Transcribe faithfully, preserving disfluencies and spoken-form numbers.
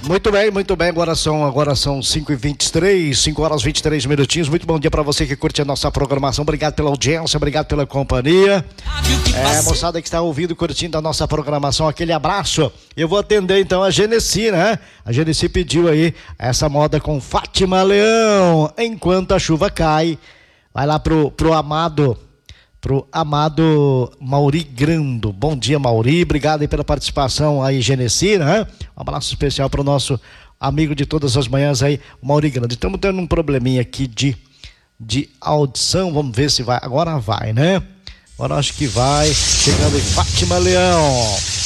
Muito bem, muito bem, agora são, agora são cinco e vinte e três, cinco horas e vinte e três minutinhos. Muito bom dia para você que curte a nossa programação. Obrigado pela audiência, obrigado pela companhia. É, moçada que está ouvindo, curtindo a nossa programação, aquele abraço. Eu vou atender então a Genesi, né? A Genesi pediu aí essa moda com Fátima Leão, Enquanto a Chuva Cai. Vai lá pro, pro amado, pro amado Mauri Grando. Bom dia, Mauri, obrigado aí pela participação aí, Genesi, né? Um abraço especial para o nosso amigo de todas as manhãs aí, o Mauri Grande. Estamos tendo um probleminha aqui de, de audição, vamos ver se vai, agora vai, né? Agora acho que vai, chegando em Fátima Leão.